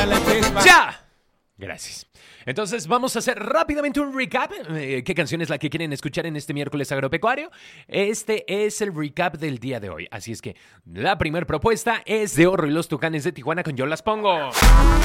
¡Ya! Gracias. Entonces vamos a hacer rápidamente un recap. ¿Qué canción es la que quieren escuchar en este miércoles agropecuario? Este es el recap del día de hoy. Así es que la primera propuesta es de Horro y los Tucanes de Tijuana con Yo Las Pongo.